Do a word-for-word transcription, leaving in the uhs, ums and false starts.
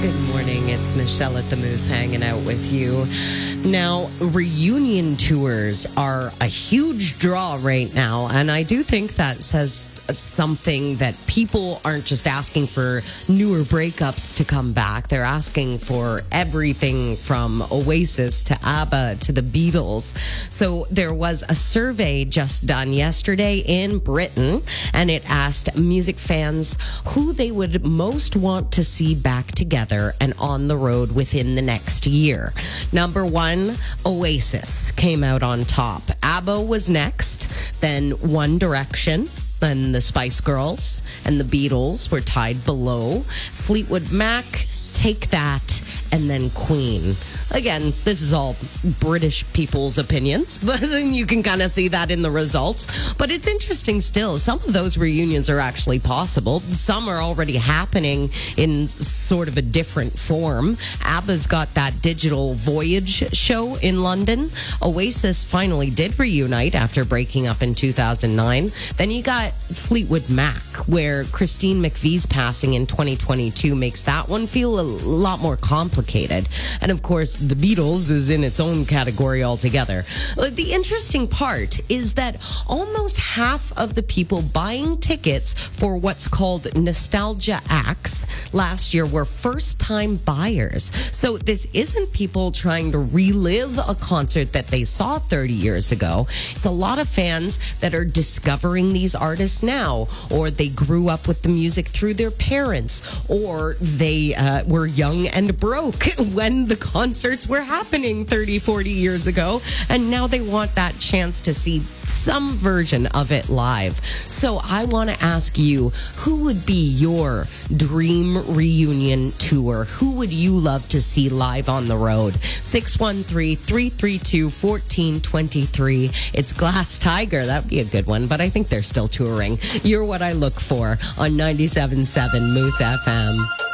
Good morning. It's Michelle at the Moose hanging out with you. Now, reunion tours are a huge draw right now, and I do think that says something that people aren't just asking for newer breakups to come back. They're asking for everything from Oasis to ABBA to the Beatles. So there was a survey just done yesterday in Britain, and it asked music fans who they would most want to see back together and on the road within the next year. Number one, Oasis came out on top. ABBA was next, then One Direction, then the Spice Girls, and the Beatles were tied below. Fleetwood Mac, Take That, and then Queen. Again, this is all British people's opinions, but you can kind of see that in the results. But it's interesting still. Some of those reunions are actually possible. Some are already happening in sort of a different form. ABBA's got that digital Voyage show in London. Oasis finally did reunite after breaking up in two thousand nine. Then you got Fleetwood Mac, where Christine McVie's passing in twenty twenty-two makes that one feel a lot more complicated. And of course, the Beatles is in its own category altogether. The interesting part is that almost half of the people buying tickets for what's called Nostalgia Acts last year were first-time buyers. So this isn't people trying to relive a concert that they saw thirty years ago. It's a lot of fans that are discovering these artists now, or they grew up with the music through their parents, or they uh, were young and broke when the concerts were happening thirty, forty years ago, and now they want that chance to see some version of it live. So I want to ask you, who would be your dream reunion tour? Who would you love to see live on the road? six one three, three three two, one four two three. It's Glass Tiger. That'd be a good one, but I think they're still touring. You're what I look for on ninety-seven point seven Moose F M.